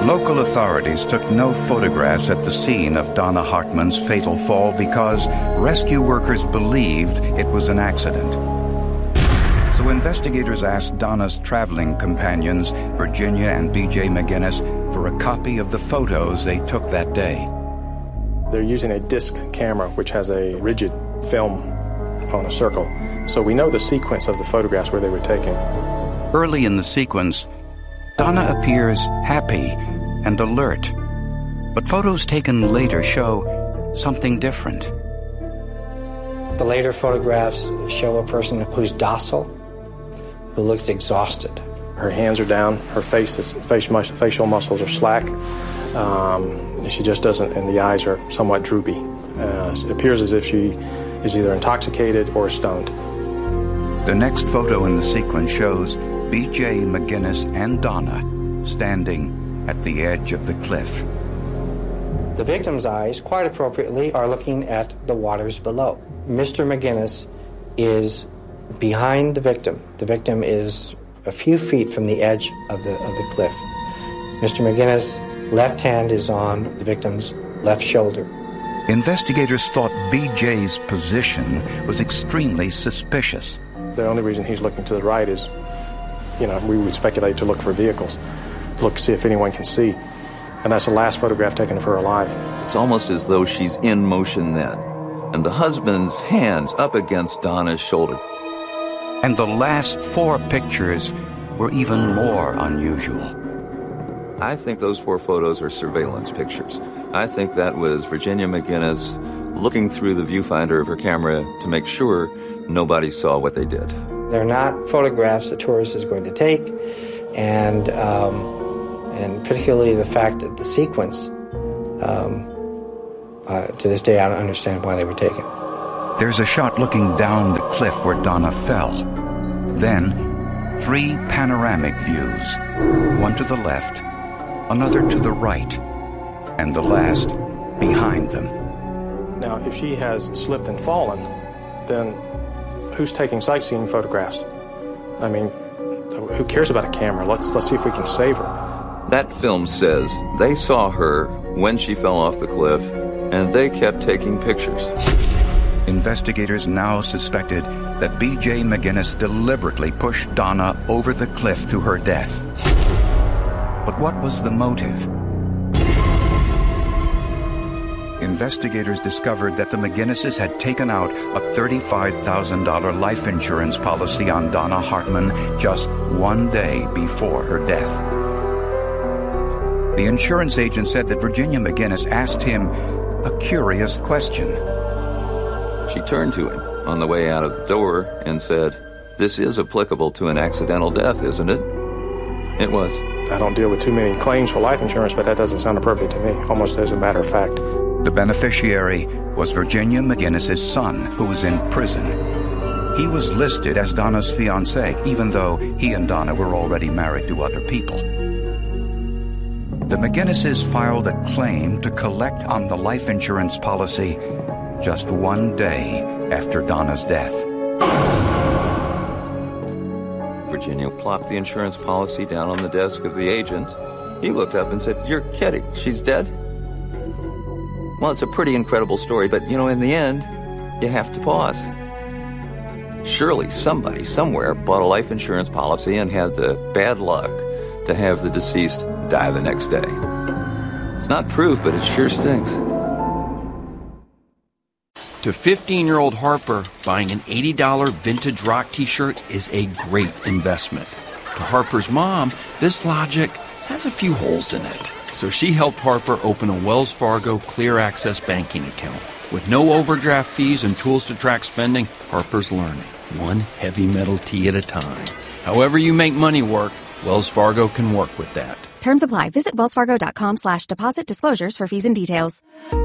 Local authorities took no photographs at the scene of Donna Hartman's fatal fall because rescue workers believed it was an accident. So investigators asked Donna's traveling companions, Virginia and B.J. McGinnis, for a copy of the photos they took that day. They're using a disc camera, which has a rigid film on a circle. So we know the sequence of the photographs where they were taken. Early in the sequence, Donna appears happy and alert. But photos taken later show something different. The later photographs show a person who's docile, who looks exhausted. Her hands are down, her facial muscles are slack. She just doesn't, and the eyes are somewhat droopy. It appears as if she is either intoxicated or stoned. The next photo in the sequence shows B.J. McGinnis and Donna standing at the edge of the cliff. The victim's eyes, quite appropriately, are looking at the waters below. Mr. McGinnis is behind the victim. The victim is a few feet from the edge of the cliff. Mr. McGinnis' left hand is on the victim's left shoulder. Investigators thought B.J.'s position was extremely suspicious. The only reason he's looking to the right is, we would speculate to look for vehicles, see if anyone can see. And that's the last photograph taken of her alive. It's almost as though she's in motion then, and the husband's hands up against Donna's shoulder. And the last 4 pictures were even more unusual. I think those 4 photos are surveillance pictures. I think that was Virginia McGinnis looking through the viewfinder of her camera to make sure nobody saw what they did. They're not photographs a tourist is going to take, and particularly the fact that the sequence, to this day, I don't understand why they were taken. There's a shot looking down the cliff where Donna fell. Then, 3 panoramic views, one to the left, another to the right, and the last behind them. Now, if she has slipped and fallen, then who's taking sightseeing photographs? I mean, who cares about a camera? Let's see if we can save her. That film says they saw her when she fell off the cliff, and they kept taking pictures. Investigators now suspected that B.J. McGinnis deliberately pushed Donna over the cliff to her death. But what was the motive? Investigators discovered that the McGinnises had taken out a $35,000 life insurance policy on Donna Hartman just one day before her death. The insurance agent said that Virginia McGinnis asked him a curious question. She turned to him on the way out of the door and said, "This is applicable to an accidental death, isn't it?" It was. I don't deal with too many claims for life insurance, but that doesn't sound appropriate to me, almost as a matter of fact. The beneficiary was Virginia McGinnis' son, who was in prison. He was listed as Donna's fiancé, even though he and Donna were already married to other people. The McGinnises filed a claim to collect on the life insurance policy just one day after Donna's death. Virginia plopped the insurance policy down on the desk of the agent. He looked up and said, "You're kidding. She's dead?" Well, it's a pretty incredible story, but, in the end, you have to pause. Surely somebody somewhere bought a life insurance policy and had the bad luck to have the deceased die the next day. It's not proof, but it sure stinks. To 15-year-old Harper, buying an $80 vintage rock t-shirt is a great investment. To Harper's mom, this logic has a few holes in it. So she helped Harper open a Wells Fargo Clear Access banking account. With no overdraft fees and tools to track spending, Harper's learning, one heavy metal tea at a time. However you make money work, Wells Fargo can work with that. Terms apply. Visit wellsfargo.com/deposit disclosures for fees and details.